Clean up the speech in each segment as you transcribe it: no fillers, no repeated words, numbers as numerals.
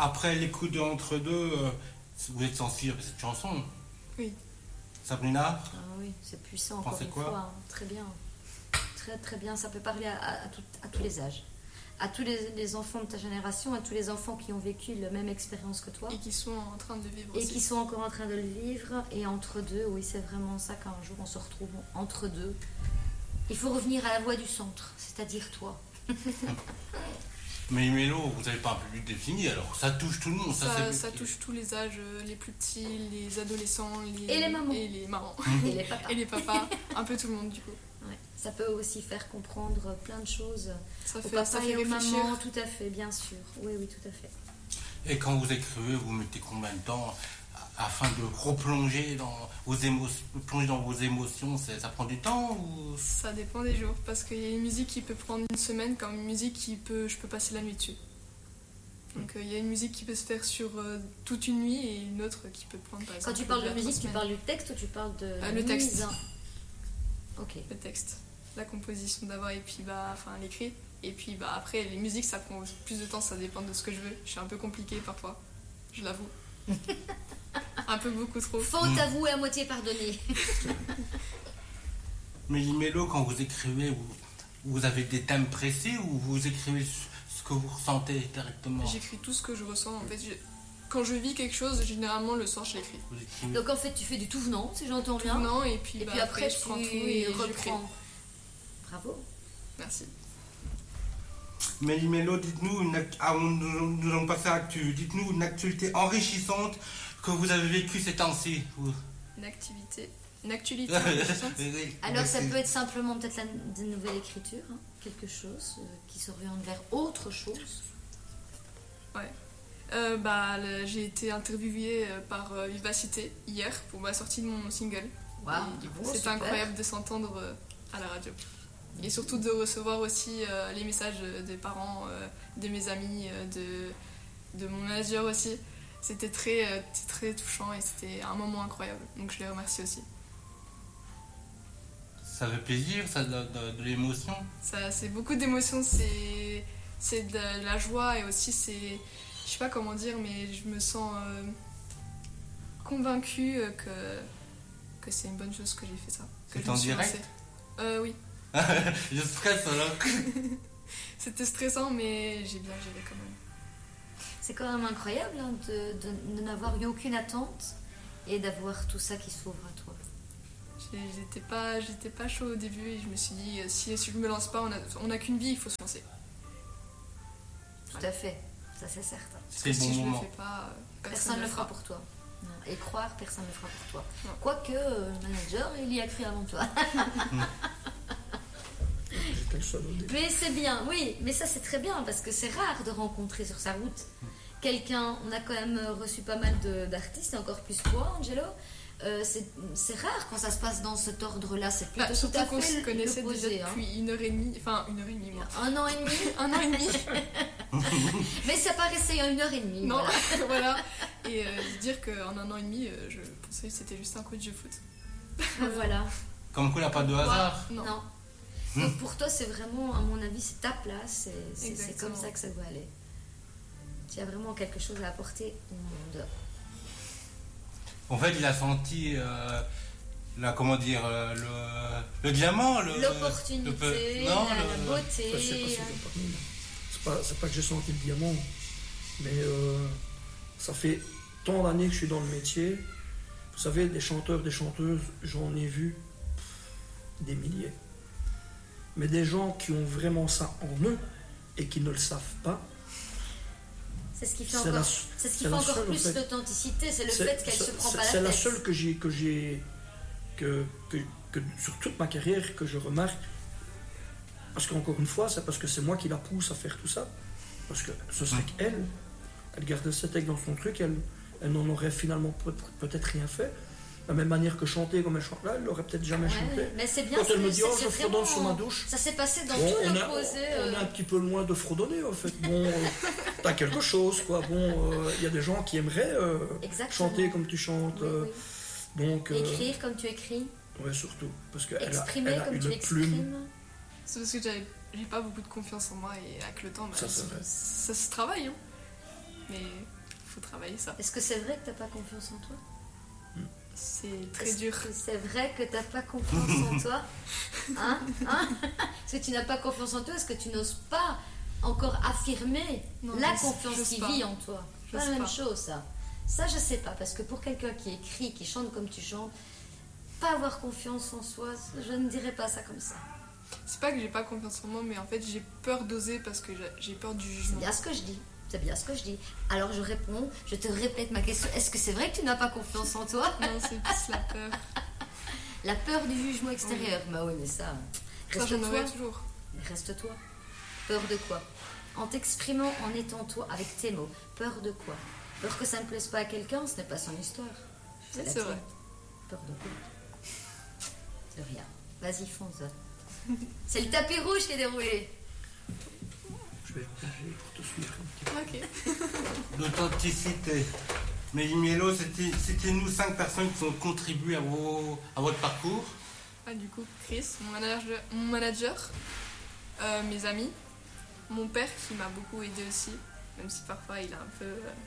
après l'écoute de Entre deux, vous êtes sensible à cette chanson? Oui. Sabrina? Ah oui, c'est puissant encore Pensez une quoi? fois. Hein. Très bien. Très très bien. Ça peut parler à tous les âges. À tous les enfants de ta génération, à tous les enfants qui ont vécu la même expérience que toi. Et qui sont en train de vivre Et aussi. qui sont encore en train de le vivre. Et entre deux, oui, c'est vraiment ça qu'un jour on se retrouve entre deux. Il faut revenir à la voix du centre, c'est-à-dire toi. Mais Mélo, vous n'avez pas un public défini, alors ça touche tout le monde. Ça touche tous les âges, les plus petits, les adolescents, et les mamans. Et les mamans. Et les papas. Et les papas, un peu tout le monde du coup. Ouais. Ça peut aussi faire comprendre plein de choses Ça aux fait papas et aux réfléchir. mamans, tout à fait, bien sûr. Oui, oui, tout à fait. Et quand vous écrivez, vous mettez combien de temps afin de replonger dans vos émotions? Ça prend du temps ou... Ça dépend des jours, parce qu'il y a une musique qui peut prendre une semaine, comme une musique je peux passer la nuit dessus. Donc il y a une musique qui peut se faire sur toute une nuit et une autre qui peut prendre par exemple. Quand tu parles de musique, tu parles du texte ou tu parles de le texte. Ok. Le texte, la composition d'abord et puis l'écrit. Et puis après les musiques ça prend plus de temps, ça dépend de ce que je veux. Je suis un peu compliquée parfois, je l'avoue. Un peu beaucoup trop. Faute avouée à moitié pardonnée. Mais Mélo, quand vous écrivez, vous avez des thèmes précis ou vous écrivez ce que vous ressentez directement? J'écris tout ce que je ressens. En fait, quand je vis quelque chose, généralement le soir je l'écris. Donc en fait tu fais du tout venant, si j'entends bien. Tout venant et puis après je prends tout et je reprends. Bravo. Merci. Mais Mélo, dites-nous, nous allons passer à l'actu. Dites-nous une actualité enrichissante que vous avez vécue ces temps-ci. Une actualité enrichissante. Alors ça peut être simplement peut-être de nouvelle écriture, hein, quelque chose qui s'oriente vers autre chose. Ouais. J'ai été interviewée par Vivacité hier pour la sortie de mon single. Wow, c'est incroyable de s'entendre à la radio. Et surtout de recevoir aussi les messages des parents, de mes amis, de mon manager aussi. C'était très, très touchant et c'était un moment incroyable. Donc je les remercie aussi. Ça fait plaisir, ça de l'émotion? C'est beaucoup d'émotions, c'est de la joie et aussi c'est... Je sais pas comment dire, mais je me sens convaincue que c'est une bonne chose que j'ai fait ça. C'est en direct? Oui. Je stresse alors. C'était stressant, mais j'ai bien géré quand même. C'est quand même incroyable hein, de n'avoir eu aucune attente et d'avoir tout ça qui s'ouvre à toi. J'étais pas chaud au début et je me suis dit, si je me lance pas, on a qu'une vie, il faut se lancer. Tout à fait, ça c'est certain. C'est le bon si moment. Je le fais pas, personne ne le fera pour toi. Non. Et croire, personne ne le fera pour toi. Non. Quoique, le manager, il y a cru avant toi. Mais c'est bien, oui, mais ça c'est très bien parce que c'est rare de rencontrer sur sa route quelqu'un. On a quand même reçu pas mal d'artistes, encore plus toi, Angelo. C'est rare quand ça se passe dans cet ordre-là. C'est plutôt surtout tout à qu'on fait se connaissait déjà l'opposé, depuis 1h30, moi. 1 an et demi. 1 an et demi. Mais ça paraissait 1h30. Non, voilà. Et dire qu'en 1 an et demi, je pensais que c'était juste un coup de jeu foot. Voilà. Comme quoi, il n'y a pas de hasard. Non. Donc pour toi, c'est vraiment, à mon avis, c'est ta place. C'est comme ça que ça doit aller. Tu as vraiment quelque chose à apporter au monde. En fait, il a senti le diamant, l'opportunité, la beauté. C'est pas que j'ai senti le diamant, mais ça fait tant d'années que je suis dans le métier. Vous savez, des chanteurs, des chanteuses, j'en ai vu des milliers. Mais des gens qui ont vraiment ça en eux et qui ne le savent pas. C'est ce qui fait encore plus d'authenticité, c'est le fait qu'elle se prend pas la tête. C'est la seule que sur toute ma carrière que je remarque. Parce qu'encore une fois, c'est parce que c'est moi qui la pousse à faire tout ça. Parce que ce serait qu'elle, elle gardait cette aigle dans son truc, elle n'en aurait finalement peut-être rien fait. De la même manière que chanter comme elle chante là, elle n'aurait peut-être jamais chanté. Mais c'est bien. Quand elle me dit « je fredonne sur ma douche », ça s'est passé dans tout l'opposé. On est un petit peu loin de fredonner en fait. Bon, t'as quelque chose quoi. Bon, il y a des gens qui aimeraient chanter comme tu chantes. Oui. Donc, écrire comme tu écris. Ouais, surtout. Parce qu'elle exprimer a comme une tu exprimes. Plume. C'est parce que j'ai pas beaucoup de confiance en moi et avec le temps, ça se travaille. Hein. mais il faut travailler ça. Est-ce que c'est vrai que t'as pas confiance en toi? C'est très Est-ce dur. que c'est vrai que t'as pas confiance en toi? Hein? Est-ce que tu n'as pas confiance en toi? Est-ce que tu n'oses pas encore affirmer Non, la j'ose- confiance j'ose qui pas. vit en toi? C'est pas J'ose la même pas. chose, ça. Ça, je sais pas, parce que pour quelqu'un qui écrit, qui chante comme tu chantes, pas avoir confiance en soi, je ne dirais pas ça comme ça. C'est pas que j'ai pas confiance en moi, mais en fait j'ai peur d'oser parce que j'ai peur du C'est jugement. bien ce que je dis. C'est bien ce que je dis. Alors je réponds, je te répète ma question. Est-ce que c'est vrai que tu n'as pas confiance en toi? Non, c'est plus la peur. La peur du jugement extérieur. Bah oui, mais ça. Ça, j'en aurais Reste-toi. toujours. Reste-toi. Peur de quoi? En t'exprimant, en étant toi, avec tes mots. Peur de quoi? Peur que ça ne plaise pas à quelqu'un, ce n'est pas son histoire. Oui, la c'est tienne. vrai. Peur de quoi? De rien. Vas-y, fonce. C'est le tapis rouge qui est déroulé. Je vais bouger pour te suivre un petit peu. Ok. L'authenticité. Méli-Mélo, c'était nous 5 personnes qui ont contribué à votre parcours. Ah, du coup, Chris, mon manager, mes amis, mon père qui m'a beaucoup aidé aussi, même si parfois il est un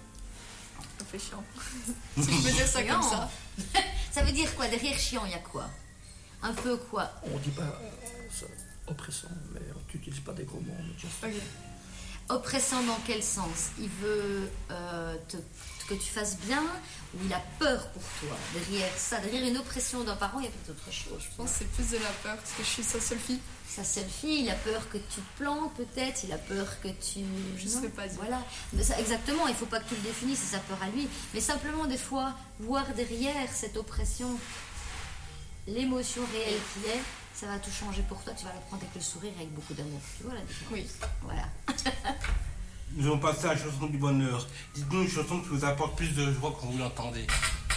peu chiant. Si je peux dire ça comme ça. Ça veut dire quoi? Derrière chiant, il y a quoi? Un peu quoi? On dit pas ça, oppressant, mais tu n'utilises pas des gros mots. Mais just... Ok. Oppressant dans quel sens? Il veut que tu fasses bien ou il a peur pour toi? Derrière ça, derrière une oppression d'un parent, il y a peut-être autre chose. Je pense que c'est plus de la peur parce que je suis sa seule fille. Sa seule fille, il a peur que tu te plantes peut-être, il a peur que tu... Je Non, sais pas dire. Voilà, mais ça, exactement, il ne faut pas que tu le définisses, c'est sa peur à lui. Mais simplement des fois, voir derrière cette oppression l'émotion réelle qu'il est, ça va tout changer pour toi, tu vas le prendre avec le sourire, avec beaucoup d'amour. Tu vois la différence? Oui. Voilà. Nous allons passer à la chanson du bonheur. Dites-nous une chanson qui vous apporte plus de joie quand vous l'entendez.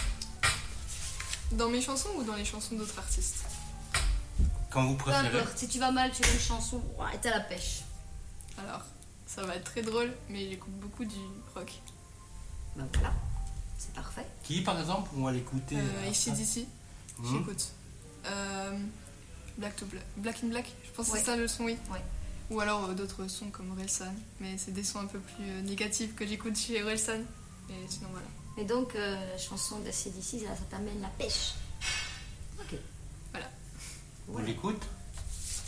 Dans mes chansons ou dans les chansons d'autres artistes? Quand vous Peu préférez. importe, si tu vas mal, tu veux une chanson, ouah, et t'as la pêche. Alors, ça va être très drôle, mais j'écoute beaucoup du rock. Ben voilà, c'est parfait. Qui, par exemple, on va l'écouter Ici d'ici, Mhm. j'écoute. Black in Black, je pense que Ouais. c'est ça le son, oui. Ouais. Ou alors d'autres sons comme Orelsan, mais c'est des sons un peu plus négatifs que j'écoute chez Orelsan. Et sinon voilà. Et donc, la chanson d'ACDC, ça t'amène la pêche. Ok. On l'écoute.